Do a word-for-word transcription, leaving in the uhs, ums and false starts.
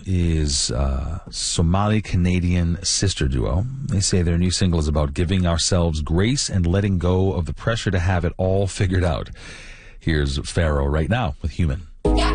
is a Somali-Canadian sister duo. They say their new single is about giving ourselves grace and letting go of the pressure to have it all figured out. Here's Pharaoh right now with Human. Yeah.